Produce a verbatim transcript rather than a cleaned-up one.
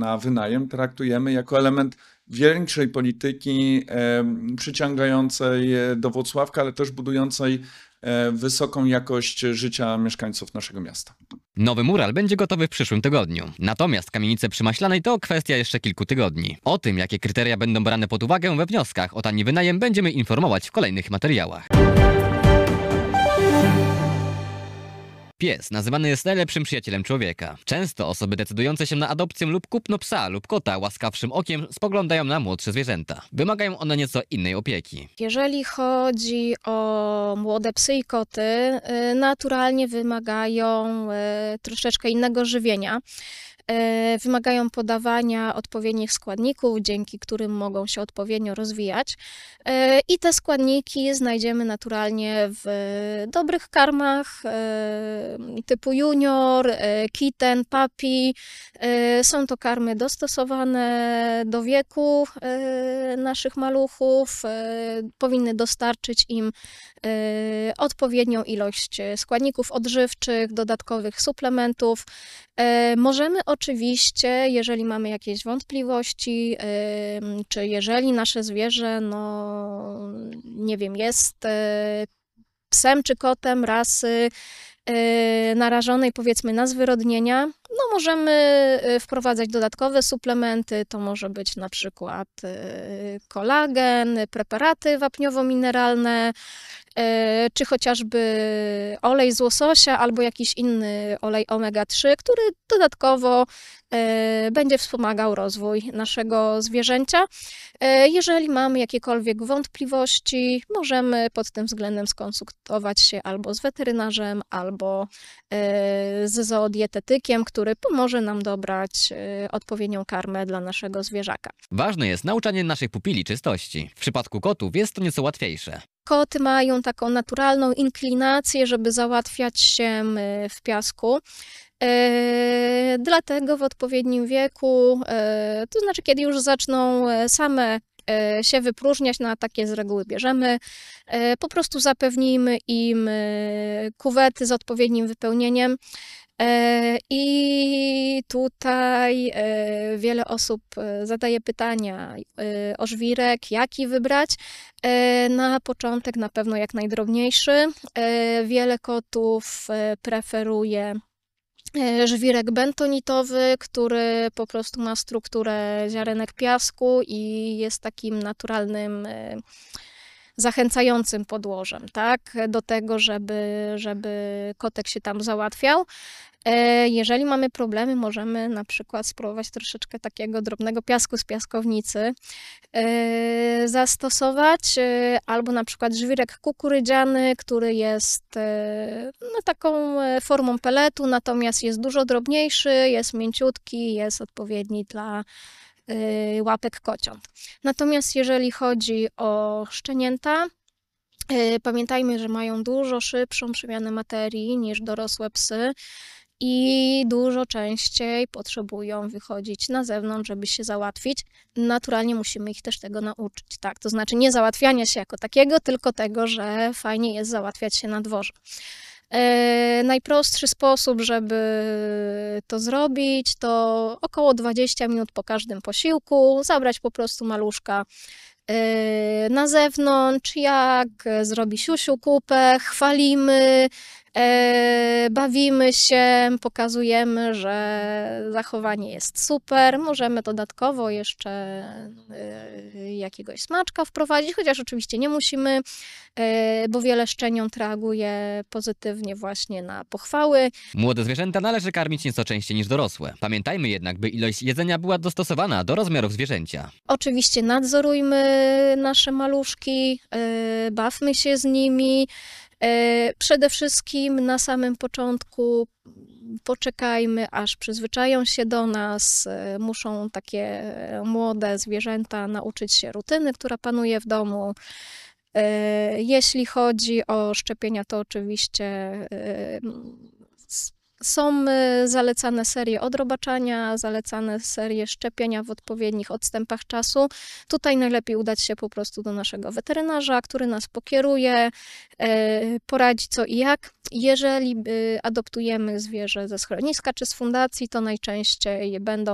na wynajem traktujemy jako element większej polityki e, przyciągającej do Włocławka, ale też budującej e, wysoką jakość życia mieszkańców naszego miasta. Nowy mural będzie gotowy w przyszłym tygodniu. Natomiast kamienice przy Maślanej to kwestia jeszcze kilku tygodni. O tym, jakie kryteria będą brane pod uwagę we wnioskach o tani wynajem, będziemy informować w kolejnych materiałach. Pies nazywany jest najlepszym przyjacielem człowieka. Często osoby decydujące się na adopcję lub kupno psa lub kota łaskawszym okiem spoglądają na młodsze zwierzęta. Wymagają one nieco innej opieki. Jeżeli chodzi o młode psy i koty, naturalnie wymagają troszeczkę innego żywienia. Wymagają podawania odpowiednich składników, dzięki którym mogą się odpowiednio rozwijać. I te składniki znajdziemy naturalnie w dobrych karmach typu junior, kitten, puppy. Są to karmy dostosowane do wieku naszych maluchów. Powinny dostarczyć im odpowiednią ilość składników odżywczych, dodatkowych suplementów. Możemy oczywiście, jeżeli mamy jakieś wątpliwości, czy jeżeli nasze zwierzę, no nie wiem, jest psem czy kotem rasy narażonej powiedzmy na zwyrodnienia, no możemy wprowadzać dodatkowe suplementy, to może być na przykład kolagen, preparaty wapniowo-mineralne, czy chociażby olej z łososia albo jakiś inny olej omega trzy, który dodatkowo będzie wspomagał rozwój naszego zwierzęcia. Jeżeli mamy jakiekolwiek wątpliwości, możemy pod tym względem skonsultować się albo z weterynarzem, albo z zoodietetykiem, który pomoże nam dobrać odpowiednią karmę dla naszego zwierzaka. Ważne jest nauczanie naszych pupili czystości. W przypadku kotów jest to nieco łatwiejsze. Koty mają taką naturalną inklinację, żeby załatwiać się w piasku. E, dlatego w odpowiednim wieku, e, to znaczy kiedy już zaczną same e, się wypróżniać, na takie z reguły bierzemy, e, po prostu zapewnijmy im kuwety z odpowiednim wypełnieniem. I tutaj wiele osób zadaje pytania o żwirek, jaki wybrać. Na początek na pewno jak najdrobniejszy. Wiele kotów preferuje żwirek bentonitowy, który po prostu ma strukturę ziarenek piasku i jest takim naturalnym, zachęcającym podłożem, tak, do tego, żeby, żeby kotek się tam załatwiał. Jeżeli mamy problemy, możemy na przykład spróbować troszeczkę takiego drobnego piasku z piaskownicy zastosować, albo na przykład żwirek kukurydziany, który jest no, taką formą peletu, natomiast jest dużo drobniejszy, jest mięciutki, jest odpowiedni dla łapek kociąt. Natomiast jeżeli chodzi o szczenięta, pamiętajmy, że mają dużo szybszą przemianę materii niż dorosłe psy i dużo częściej potrzebują wychodzić na zewnątrz, żeby się załatwić. Naturalnie musimy ich też tego nauczyć, tak? To znaczy nie załatwiania się jako takiego, tylko tego, że fajnie jest załatwiać się na dworze. E, najprostszy sposób, żeby to zrobić, to około dwadzieścia minut po każdym posiłku, zabrać po prostu maluszka e, na zewnątrz, jak zrobi siusiu kupę, chwalimy, e, bawimy się, pokazujemy, że zachowanie jest super. Możemy dodatkowo jeszcze e, jakiegoś smaczka wprowadzić, chociaż oczywiście nie musimy, e, bo wiele szczeniąt reaguje pozytywnie właśnie na pochwały. Młode zwierzęta należy karmić nieco częściej niż dorosłe. Pamiętajmy jednak, by ilość jedzenia była dostosowana do rozmiarów zwierzęcia. Oczywiście nadzorujmy nasze maluszki, e, bawmy się z nimi. Przede wszystkim na samym początku poczekajmy, aż przyzwyczają się do nas. Muszą takie młode zwierzęta nauczyć się rutyny, która panuje w domu. Jeśli chodzi o szczepienia, to oczywiście są zalecane serie odrobaczania, zalecane serie szczepienia w odpowiednich odstępach czasu. Tutaj najlepiej udać się po prostu do naszego weterynarza, który nas pokieruje, poradzi co i jak. Jeżeli adoptujemy zwierzę ze schroniska czy z fundacji, to najczęściej będą